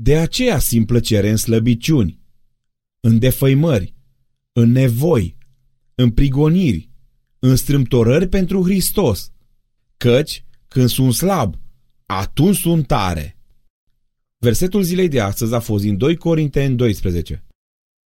De aceea simt plăcere în slăbiciuni, în defăimări, în nevoi, în prigoniri, în strâmtorări pentru Hristos, căci când sunt slab, atunci sunt tare. Versetul zilei de astăzi a fost din 2 Corinteni 12.